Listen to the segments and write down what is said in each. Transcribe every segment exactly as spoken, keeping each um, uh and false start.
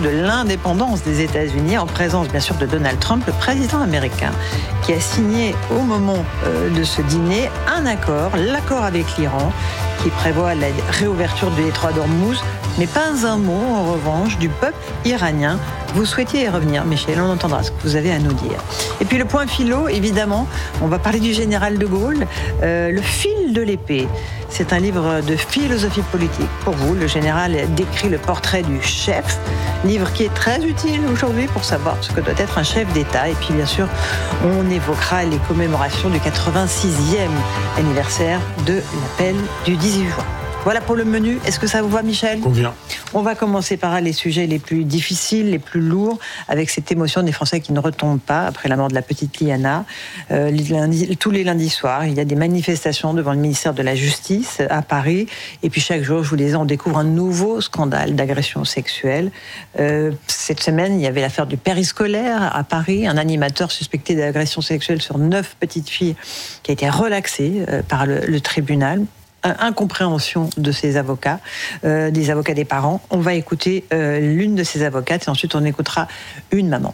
de l'indépendance des États-Unis, en présence bien sûr de Donald Trump, le président américain, qui a signé au moment euh, de ce dîner un accord, l'accord avec l'Iran, qui prévoit la réouverture du détroit d'Ormuz, mais pas un mot en revanche du peuple iranien. Vous souhaitiez y revenir, Michel, on entendra ce que vous avez à nous dire. Et puis le point philo, évidemment, on va parler du général de Gaulle, euh, le fil de l'épée. C'est un livre de philosophie politique. Pour vous, le général décrit le portrait du chef, livre qui est très utile aujourd'hui pour savoir ce que doit être un chef d'État. Et puis bien sûr, on évoquera les commémorations du quatre-vingt-sixième anniversaire de l'appel du dix-huit juin. Voilà pour le menu. Est-ce que ça vous va, Michel ? Convient. On va commencer par les sujets les plus difficiles, les plus lourds, avec cette émotion des Français qui ne retombent pas après la mort de la petite Liana. Euh, lundi, tous les lundis soirs, il y a des manifestations devant le ministère de la Justice à Paris. Et puis chaque jour, je vous le disais, on découvre un nouveau scandale d'agression sexuelle. Euh, cette semaine, il y avait l'affaire du périscolaire à Paris, un animateur suspecté d'agression sexuelle sur neuf petites filles qui a été relaxé euh, par le, le tribunal. Incompréhension de ses avocats, euh, des avocats des parents. On va écouter euh, l'une de ces avocates et ensuite on écoutera une maman.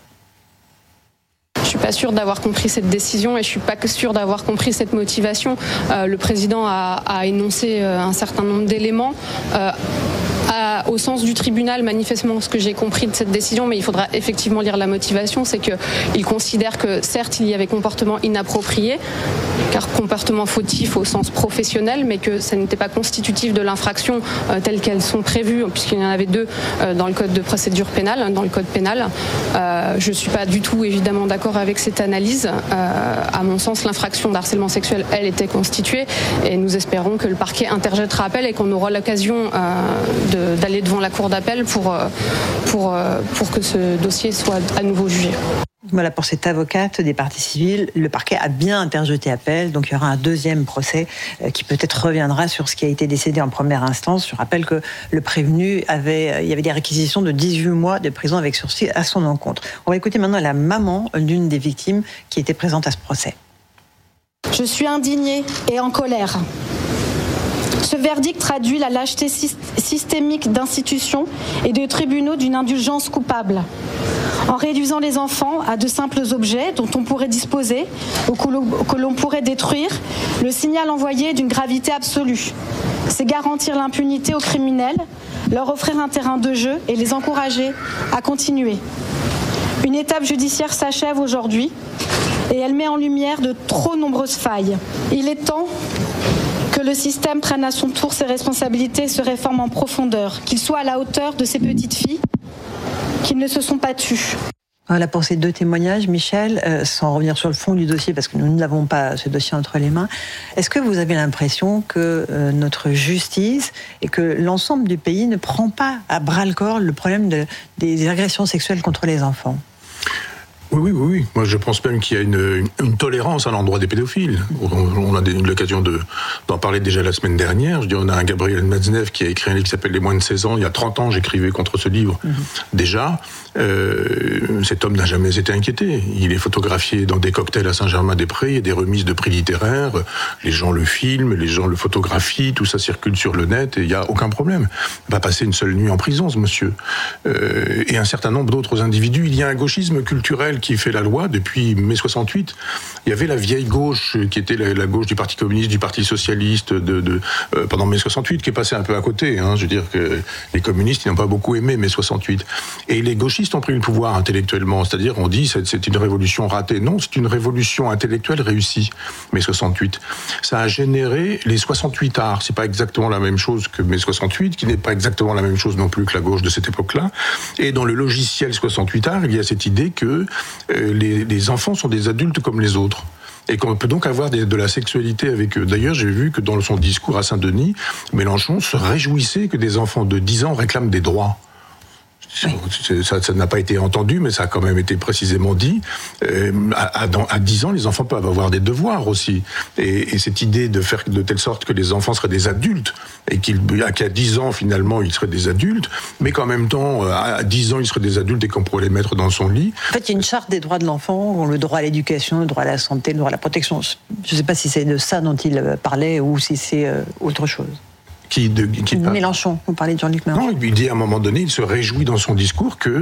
Je suis pas sûre d'avoir compris cette décision et je suis pas sûre d'avoir compris cette motivation. Euh, le président a, a énoncé un certain nombre d'éléments. Euh, À, au sens du tribunal, manifestement, ce que j'ai compris de cette décision, mais il faudra effectivement lire la motivation, c'est qu'il considère que certes il y avait comportement inapproprié, car comportement fautif au sens professionnel, mais que ça n'était pas constitutif de l'infraction euh, telles qu'elles sont prévues, puisqu'il y en avait deux euh, dans le code de procédure pénale, dans le code pénal. Euh, je ne suis pas du tout évidemment d'accord avec cette analyse. Euh, à mon sens, l'infraction d'harcèlement sexuel, elle était constituée, et nous espérons que le parquet interjettera appel et qu'on aura l'occasion euh, de d'aller devant la cour d'appel pour, pour, pour que ce dossier soit à nouveau jugé. Voilà pour cette avocate des parties civiles. Le parquet a bien interjeté appel, donc il y aura un deuxième procès qui peut-être reviendra sur ce qui a été décidé en première instance. Je rappelle que le prévenu avait, il y avait des réquisitions de dix-huit mois de prison avec sursis à son encontre. On va écouter maintenant la maman d'une des victimes qui était présente à ce procès. Je suis indignée et en colère. Ce verdict traduit la lâcheté systémique d'institutions et de tribunaux d'une indulgence coupable. En réduisant les enfants à de simples objets dont on pourrait disposer ou que l'on pourrait détruire, le signal envoyé est d'une gravité absolue. C'est garantir l'impunité aux criminels, leur offrir un terrain de jeu et les encourager à continuer. Une étape judiciaire s'achève aujourd'hui et elle met en lumière de trop nombreuses failles. Il est temps que le système prenne à son tour ses responsabilités et se réforme en profondeur, qu'il soit à la hauteur de ces petites filles qui ne se sont pas tues. Voilà pour ces deux témoignages, Michel, euh, sans revenir sur le fond du dossier, parce que nous n'avons pas ce dossier entre les mains. Est-ce que vous avez l'impression que euh, notre justice et que l'ensemble du pays ne prend pas à bras-le-corps le problème de, des agressions sexuelles contre les enfants ? Oui, oui, oui, oui. Moi, je pense même qu'il y a une, une, une tolérance à l'endroit des pédophiles. On, on a eu l'occasion de, d'en parler déjà la semaine dernière. Je dis, on a un Gabriel Matzneff qui a écrit un livre qui s'appelle Les moins de seize ans. Il y a trente ans, j'écrivais contre ce livre. Mm-hmm. Déjà, euh, cet homme n'a jamais été inquiété. Il est photographié dans des cocktails à Saint-Germain-des-Prés. Il y a des remises de prix littéraires. Les gens le filment, les gens le photographient. Tout ça circule sur le net et il n'y a aucun problème. Il va passer une seule nuit en prison, ce monsieur. Euh, et un certain nombre d'autres individus. Il y a un gauchisme culturel qui fait la loi depuis mai soixante-huit. Il y avait la vieille gauche qui était la, la gauche du Parti communiste, du Parti socialiste de, de, euh, pendant mai soixante-huit, qui est passé un peu à côté. Hein. Je veux dire que les communistes, ils n'ont pas beaucoup aimé mai soixante-huit. Et les gauchistes ont pris le pouvoir intellectuellement. C'est-à-dire, on dit c'est, c'est une révolution ratée. Non, c'est une révolution intellectuelle réussie, mai soixante-huit. Ça a généré les soixante-huit arts. C'est pas exactement la même chose que mai soixante-huit, qui n'est pas exactement la même chose non plus que la gauche de cette époque-là. Et dans le logiciel soixante-huit arts, il y a cette idée que euh, les, les enfants sont des adultes comme les autres. Et qu'on peut donc avoir des, de la sexualité avec eux. D'ailleurs, j'ai vu que dans son discours à Saint-Denis, Mélenchon se réjouissait que des enfants de dix ans réclament des droits. Oui. Ça, ça n'a pas été entendu, mais ça a quand même été précisément dit. Euh, à, à, à dix ans, les enfants peuvent avoir des devoirs aussi. Et, et cette idée de faire de telle sorte que les enfants seraient des adultes, et qu'ils, qu'à dix ans, finalement, ils seraient des adultes, mais qu'en même temps, à dix ans, ils seraient des adultes et qu'on pourrait les mettre dans son lit. En fait, il y a une charte des droits de l'enfant, le droit à l'éducation, le droit à la santé, le droit à la protection. Je ne sais pas si c'est de ça dont il parlait ou si c'est autre chose. Qui de, qui Mélenchon, vous parlez de Jean-Luc Mélenchon. Non, il dit à un moment donné, il se réjouit dans son discours que